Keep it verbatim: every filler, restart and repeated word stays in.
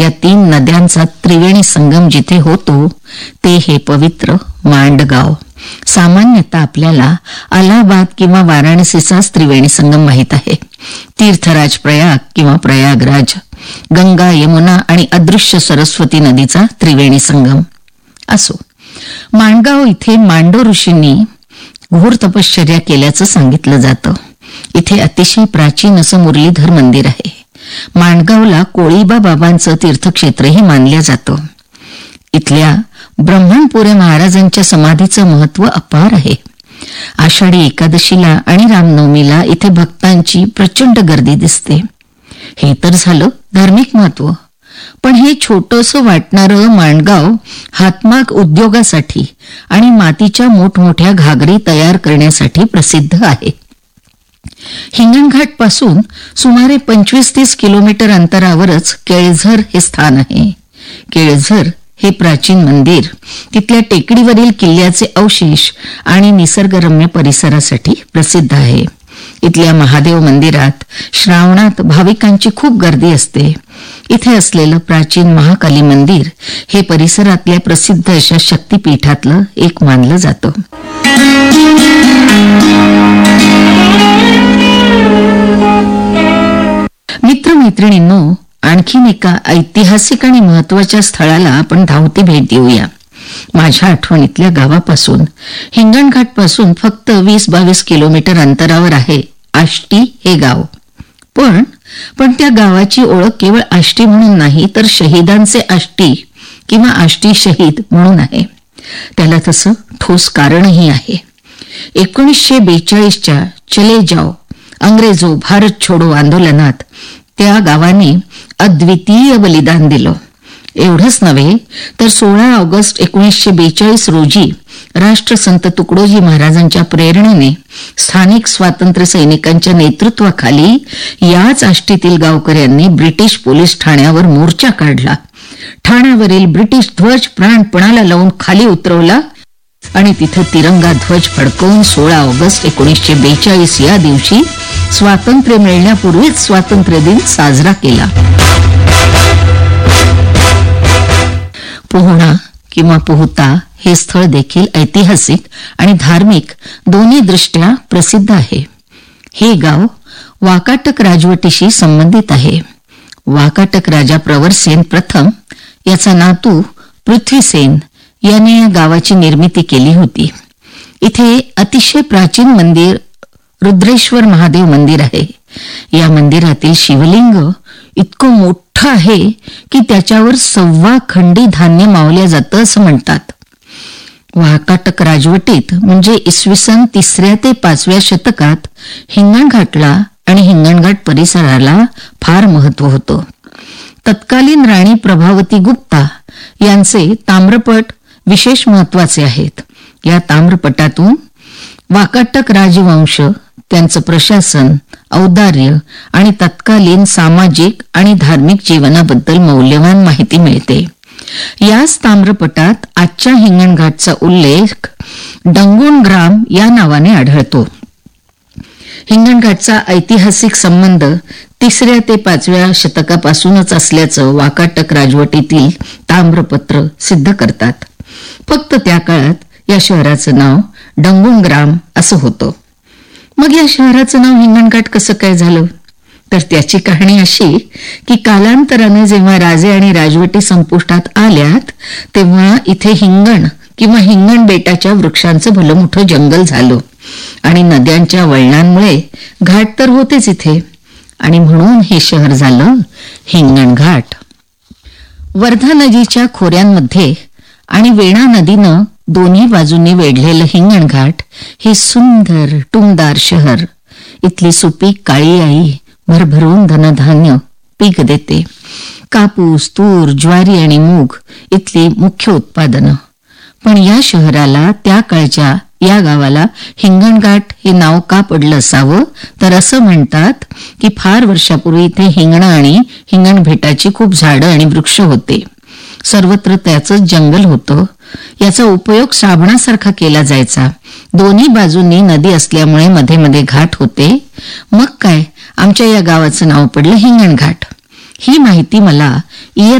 या तीन नद्यांचा त्रिवेणी संगम जिथे होतो ते हे पवित्र मांडगाव. सामान्यतः आपल्याला अलाहाबाद किंवा वाराणसीचाच त्रिवेणी संगम माहीत आहे. तीर्थराज प्रयाग किंवा प्रयागराज, गंगा, यमुना आणि अदृश्य सरस्वती नदीचा त्रिवेणी संगम. असो, मांडगाव इथे मांडव ऋषींनी घोर तपश्चर्या केल्याचं सांगितलं जातं. इथे अतिशय प्राचीन असं मुरलीधर मंदिर आहे. मांडगावला कोळीबा बाबांचं तीर्थक्षेत्रही मानलं जातं. इथल्या ब्रह्मणपुरे महाराजांच्या समाधीचं महत्व अपार आहे. आषाढी एकादशीला आणि रामनवमीला इथे भक्तांची प्रचंड गर्दी दिसते. हे तर झालं धार्मिक महत्व. पण हे छोटंसं वाटणारं मांडगाव हातमाग उद्योगासाठी आणि मातीच्या मोठमोठ्या घागरी तयार करण्यासाठी प्रसिद्ध आहे. हिंगणघाट पासून सुमारे पंचवीस तीस किलोमीटर अंतरावरच केळझर हे स्थान आहे. केळझर हे प्राचीन मंदिर तिथल्या टेकडीवरील किल्ल्याचे अवशेष आणि निसर्गरम्य परिसरासाठी प्रसिद्ध आहे. इथल्या महादेव मंदिरात श्रावणात भाविकांची खूप गर्दी असते. इथे असलेलं प्राचीन महाकाली मंदिर हे परिसरातल्या प्रसिद्ध अशा शक्तिपीठातलं एक मानलं जातं. मित्रमैत्रिणींनो, आणखीन एका ऐतिहासिक आणि महत्वाच्या स्थळाला आपण धावती भेट देऊया. माझ्या आठवणीतल्या गावापासून हिंगणघाट पासून फक्त वीस बावीस किलोमीटर अंतरावर आहे आष्टी हे गाव. पण पण त्या गावाची ओळख केवळ आष्टी म्हणून नाही तर शहीदांचे आष्टी किंवा आष्टी शहीद म्हणून आहे. त्याला तसं ठोस कारणही आहे. एकोणीसशे बेचाळीसच्या चले जाओ अंग्रेजो भारत छोडो आंदोलनात त्या गावाने अद्वितीय बलिदान दिलं. एवढंच नव्हे तर सोळा ऑगस्ट एकोणीसशे बेचाळीस रोजी राष्ट्रसंत तुकडोजी महाराजांच्या प्रेरणेने स्थानिक स्वातंत्र्य सैनिकांच्या नेतृत्वाखाली याच आष्टीतील गावकऱ्यांनी ब्रिटिश पोलीस ठाण्यावर मोर्चा काढला. ठाण्यावरील ब्रिटिश ध्वज प्राणपणाला लावून खाली उतरवला आणि तिथे तिरंगा ध्वज फडकवून सोळा ऑगस्ट एकोणीसशे बेचाळीस या दिवशी स्वातंत्र्य मिळण्यापूर्वीच स्वातंत्र्य दिन साजरा केला. पोहणा किंवा पोहता हे स्थळ देखील ऐतिहासिक आणि धार्मिक दोन्ही दृष्ट्या प्रसिद्ध आहे. हे गाव वाकाटक राजवटीशी संबंधित आहे. वाकाटक राजा प्रवरसेन प्रथम याचा नातू पृथ्वीसेन याने या गावाची निर्मिती केली होती. इथे अतिशय प्राचीन मंदिर रुद्रेश्वर महादेव मंदिर आहे. या मंदिरातील शिवलिंग इतकं मोठं आहे की त्याच्यावर सव्वा खंडी धान्य मावल्या जातं असं म्हणतात. वाकाटक राजवटीत म्हणजे इसवी सन तिसऱ्या ते पाचव्या शतकात हिंगणघाटला आणि हिंगणघाट परिसराला फार महत्व होतं. तत्कालीन राणी प्रभावती गुप्ता यांचे ताम्रपट विशेष महत्वाचे आहेत. या ताम्रपटातून वाकाटक राजवंश, त्यांचं प्रशासन, औदार्य आणि तत्कालीन सामाजिक आणि धार्मिक जीवनाबद्दल मौल्यवान माहिती मिळते. याच ताम्रपटात आजच्या हिंगणघाटचा उल्लेख डंगुणग्राम या नावाने आढळतो. हिंगणघाटचा ऐतिहासिक संबंध तिसऱ्या ते पाचव्या शतकापासूनच असल्याचं वाकाटक राजवटीतील ताम्रपत्र सिद्ध करतात. फक्त त्या काळात या शहराचं नाव डंगुणग्राम असं होतं. मग या शहराचं नाव हिंगणघाट कसं काय झालं? तर त्याची कहाणी अशी की कालांतराने जेव्हा राजे आणि राजवटी संपुष्टात आल्यात तेव्हा इथे हिंगण किंवा हिंगण बेटाच्या वृक्षांचं भलं मोठं जंगल झालं आणि नद्यांच्या वळणांमुळे घाट तर होतेच इथे आणि म्हणून हे शहर झालं हिंगणघाट. वर्धा नदीच्या खोऱ्यांमध्ये आणि वेणा नदीनं दोन्ही बाजूंनी वेढलेलं हिंगणघाट हे सुंदर टुमदार शहर. इथली सुपीक काळी आई भरभरून धनधान्य पीक देते. कापूस, तूर, ज्वारी आणि मूग इथली मुख्य उत्पादनं. पण या शहराला, त्या काळच्या या गावाला हिंगणघाट हे नाव का पडलं असावं? तर असं म्हणतात की फार वर्षापूर्वी इथे हिंगणं आणि हिंगण भेटाची खूप झाडं आणि वृक्ष होते. सर्वत्र त्याचंच जंगल होतं. याचा उपयोग साबणासारखा केला जायचा. दोन्ही बाजूंनी नदी असल्यामुळे मध्ये मध्ये घाट होते. मग काय, आमच्या या गावाचं नाव पडलं हिंगणघाट. ही माहिती मला इयत्ता